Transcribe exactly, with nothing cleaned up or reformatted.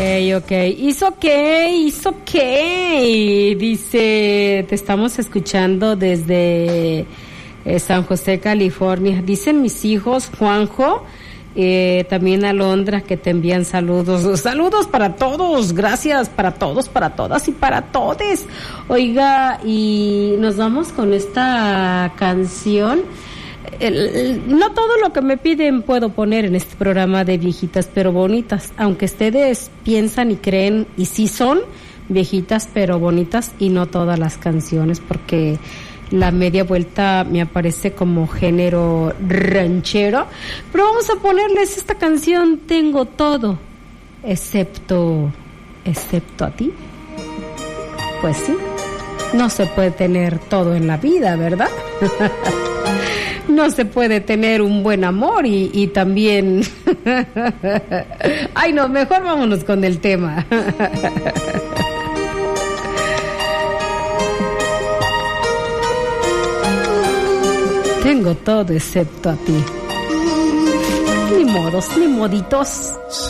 ok. It's okay, it's okay. Dice, te estamos escuchando desde eh, San José, California. Dicen mis hijos, Juanjo, eh, también Alondra, que te envían saludos. Saludos para todos, gracias para todos, para todas y para todes. Oiga, y nos vamos con esta canción. El, el, no todo lo que me piden puedo poner en este programa de viejitas pero bonitas, aunque ustedes piensan y creen y sí son viejitas pero bonitas, y no todas las canciones, porque la media vuelta me aparece como género ranchero. Pero vamos a ponerles esta canción, Tengo todo excepto excepto a ti. Pues sí, no se puede tener todo en la vida, ¿verdad? No se puede tener un buen amor y, y también... Ay, no, mejor vámonos con el tema. Tengo todo excepto a ti. Ni modos, ni moditos.